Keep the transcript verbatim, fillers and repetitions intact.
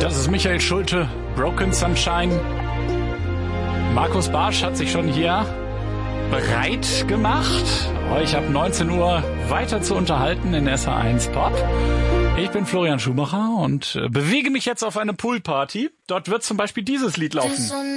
Das ist Michael Schulte, Broken Sunshine. Markus Bartsch hat sich schon hier bereit gemacht, euch ab neunzehn Uhr weiter zu unterhalten in S H eins Pop. Ich bin Florian Schumacher und bewege mich jetzt auf eine Poolparty. Dort wird zum Beispiel dieses Lied laufen.